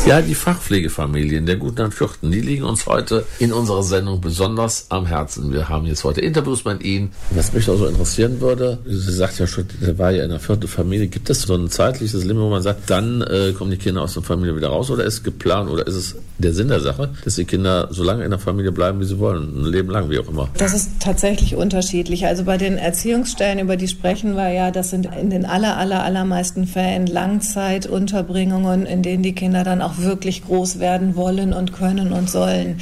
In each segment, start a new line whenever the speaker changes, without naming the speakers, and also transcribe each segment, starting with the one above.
Ja, die Fachpflegefamilien der guten Fürchten, die liegen uns heute in unserer Sendung besonders am Herzen. Wir haben jetzt heute Interviews mit Ihnen. Was mich auch so interessieren würde, Sie sagt ja schon, der war ja in der 4. Familie. Gibt es so ein zeitliches Limit, wo man sagt, dann kommen die Kinder aus der Familie wieder raus, oder ist es geplant, oder ist es der Sinn der Sache, dass die Kinder so lange in der Familie bleiben, wie sie wollen, ein Leben lang, wie auch immer?
Das ist tatsächlich unterschiedlich. Also bei den Erziehungsstellen, über die sprechen wir ja, das sind in den allermeisten Fällen Langzeitunterbringungen, in denen die Kinder dann auch wirklich groß werden wollen und können und sollen.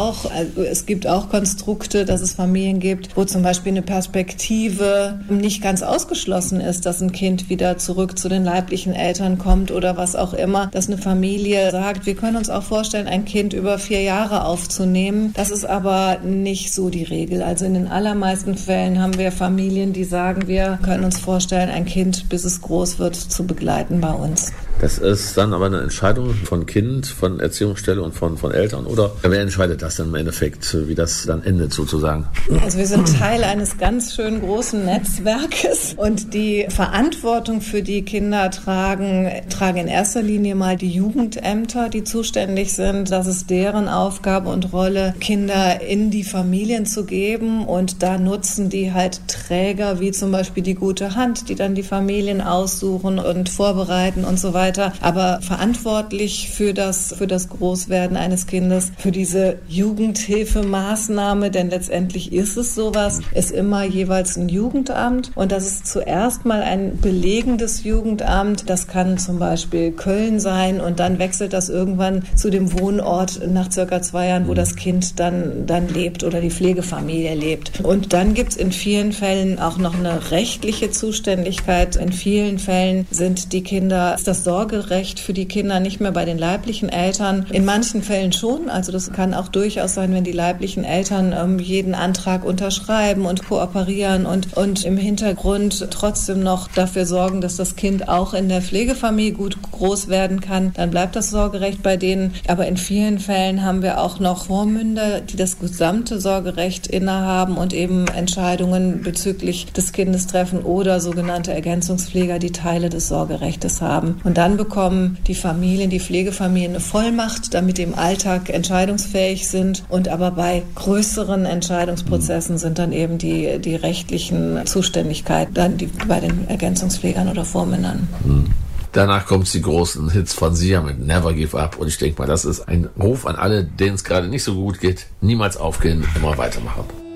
Es gibt auch Konstrukte, dass es Familien gibt, wo zum Beispiel eine Perspektive nicht ganz ausgeschlossen ist, dass ein Kind wieder zurück zu den leiblichen Eltern kommt oder was auch immer, dass eine Familie sagt, wir können uns auch vorstellen, ein Kind über 4 Jahre aufzunehmen. Das ist aber nicht so die Regel. Also in den allermeisten Fällen haben wir Familien, die sagen, wir können uns vorstellen, ein Kind, bis es groß wird, zu begleiten bei uns.
Das ist dann aber eine Entscheidung von Kind, von Erziehungsstelle und von Eltern, oder wer entscheidet das dann im Endeffekt, wie das dann endet sozusagen?
Also wir sind Teil eines ganz schön großen Netzwerkes und die Verantwortung für die Kinder tragen in erster Linie mal die Jugendämter, die zuständig sind. Das ist deren Aufgabe und Rolle, Kinder in die Familien zu geben, und da nutzen die halt Träger wie zum Beispiel die Gute Hand, die dann die Familien aussuchen und vorbereiten und so weiter. Aber verantwortlich für das Großwerden eines Kindes, für diese Jugendhilfemaßnahme, denn letztendlich ist es sowas, ist immer jeweils ein Jugendamt, und das ist zuerst mal ein belegendes Jugendamt. Das kann zum Beispiel Köln sein, und dann wechselt das irgendwann zu dem Wohnort nach circa 2 Jahren, wo das Kind dann lebt oder die Pflegefamilie lebt. Und dann gibt es in vielen Fällen auch noch eine rechtliche Zuständigkeit. In vielen Fällen ist das Sorgerecht für die Kinder nicht mehr bei den leiblichen Eltern. In manchen Fällen schon. Also das kann auch durchaus sein, wenn die leiblichen Eltern jeden Antrag unterschreiben und kooperieren und im Hintergrund trotzdem noch dafür sorgen, dass das Kind auch in der Pflegefamilie gut groß werden kann. Dann bleibt das Sorgerecht bei denen. Aber in vielen Fällen haben wir auch noch Vormünder, die das gesamte Sorgerecht innehaben und eben Entscheidungen bezüglich des Kindes treffen, oder sogenannte Ergänzungspfleger, die Teile des Sorgerechtes haben. Und dann bekommen die Pflegefamilien eine Vollmacht, damit die im Alltag entscheidungsfähig sind. Und aber bei größeren Entscheidungsprozessen sind dann eben die rechtlichen Zuständigkeiten dann bei den Ergänzungspflegern oder Vormündern.
Danach kommt die großen Hits von Sia mit Never Give Up. Und ich denke mal, das ist ein Ruf an alle, denen es gerade nicht so gut geht. Niemals aufgeben, immer weitermachen.